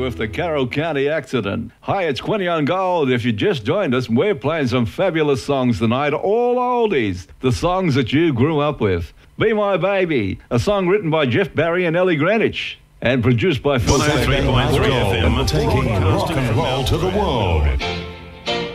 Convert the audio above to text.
with the Carroll County accident. Hi, it's Quinny on Gold. If you just joined us, we're playing some fabulous songs tonight, all oldies, the songs that you grew up with. Be My Baby, a song written by Jeff Barry and Ellie Greenwich, and produced by Phil. 103.3 FM, taking rock and roll to the world.